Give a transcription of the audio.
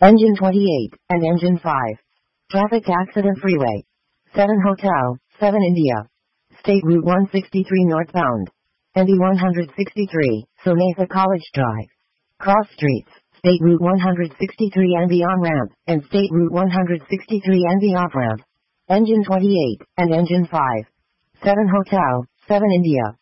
Engine 28, and Engine 5. Traffic Accident Freeway. 7 Hotel, 7 India. State Route 163 northbound. ND 163, Sonatha College Drive. Cross Streets, State Route 163 and the on-ramp, and State Route 163 and the off-ramp. Engine 28, and Engine 5. 7 Hotel, 7 India.